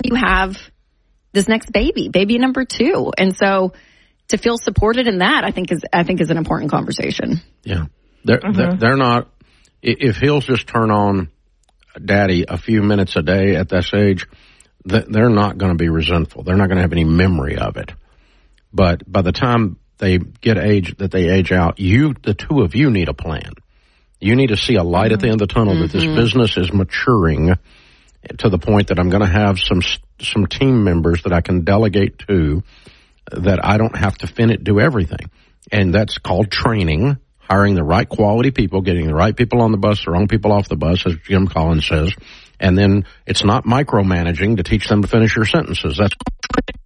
you have this next baby number 2. And so to feel supported in that, I think is an important conversation. Yeah. They're not, if he'll just turn on daddy a few minutes a day at this age, they're not going to be resentful. They're not going to have any memory of it. But by the time they age out, the two of you need a plan. You need to see a light at the end of the tunnel that this business is maturing to the point that I'm going to have some team members that I can delegate to, that I don't have to do everything. And that's called training, hiring the right quality people, getting the right people on the bus, the wrong people off the bus, as Jim Collins says. And then it's not micromanaging to teach them to finish your sentences. That's